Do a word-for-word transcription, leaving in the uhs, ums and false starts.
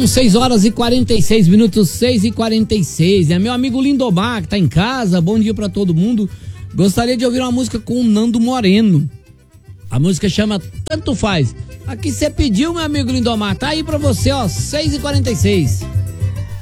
São seis horas e quarenta e seis minutos, seis e quarenta e seis. É meu amigo Lindomar que tá em casa. Bom dia pra todo mundo. Gostaria de ouvir uma música com o Nando Moreno. A música chama Tanto Faz. Aqui você pediu, meu amigo Lindomar. Tá aí pra você, ó, seis e quarenta e seis.